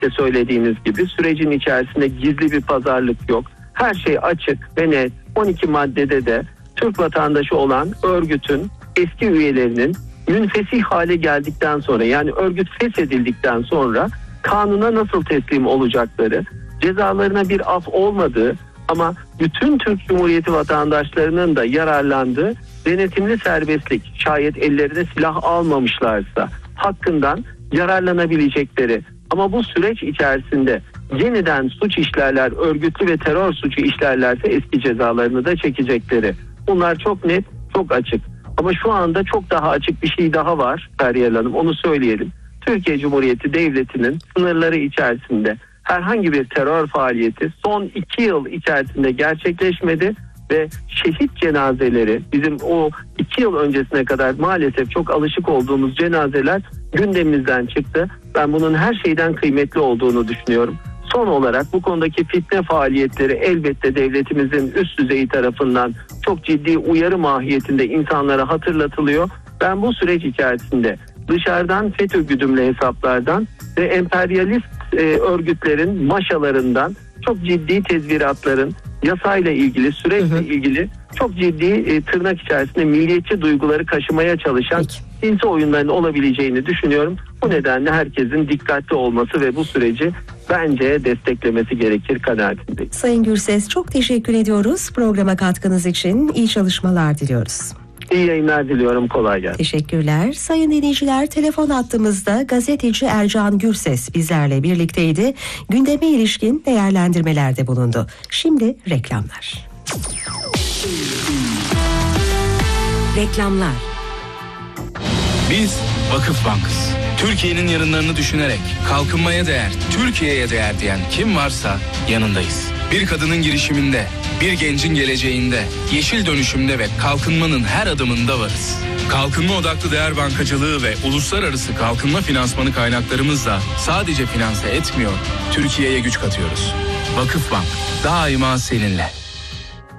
de söylediğiniz gibi sürecin içerisinde gizli bir pazarlık yok. Her şey açık ve net. 12 maddede de Türk vatandaşı olan örgütün eski üyelerinin münfesih hale geldikten sonra, yani örgüt feshedildikten sonra kanuna nasıl teslim olacakları, cezalarına bir af olmadığı ama bütün Türk Cumhuriyeti vatandaşlarının da yararlandığı denetimli serbestlik, şayet ellerine silah almamışlarsa hakkından yararlanabilecekleri, ama bu süreç içerisinde yeniden suç işlerler, örgütlü ve terör suçu işlerlerse eski cezalarını da çekecekleri. Bunlar çok net, çok açık. Ama şu anda çok daha açık bir şey daha var Feryal Hanım, onu söyleyelim. Türkiye Cumhuriyeti Devleti'nin sınırları içerisinde herhangi bir terör faaliyeti son 2 yıl içerisinde gerçekleşmedi ve şehit cenazeleri, bizim o 2 yıl öncesine kadar maalesef çok alışık olduğumuz cenazeler gündemimizden çıktı. Ben bunun her şeyden kıymetli olduğunu düşünüyorum. Son olarak bu konudaki fitne faaliyetleri elbette devletimizin üst düzeyi tarafından çok ciddi uyarı mahiyetinde insanlara hatırlatılıyor. Ben bu süreç içerisinde dışarıdan FETÖ güdümlü hesaplardan ve emperyalist örgütlerin maşalarından çok ciddi tezviratların yasayla ilgili, süreçle ilgili çok ciddi tırnak içerisinde milliyetçi duyguları kaşımaya çalışan sinsi oyunların olabileceğini düşünüyorum. Bu nedenle herkesin dikkatli olması ve bu süreci bence desteklemesi gerekir kanaatindeyim. Sayın Gürses, çok teşekkür ediyoruz programa katkınız için. İyi çalışmalar diliyoruz. İyi yayınlar diliyorum, kolay gelsin. Teşekkürler. Sayın dinleyiciler, telefon hattımızda gazeteci Ercan Gürses bizlerle birlikteydi. Gündeme ilişkin değerlendirmelerde bulundu. Şimdi reklamlar. Reklamlar. Biz Vakıf Bank'ız. Türkiye'nin yarınlarını düşünerek kalkınmaya değer, Türkiye'ye değer diyen kim varsa yanındayız. Bir kadının girişiminde, bir gencin geleceğinde, yeşil dönüşümde ve kalkınmanın her adımında varız. Kalkınma odaklı değer bankacılığı ve uluslararası kalkınma finansmanı kaynaklarımızla sadece finanse etmiyor, Türkiye'ye güç katıyoruz. Vakıf Bank, daima seninle.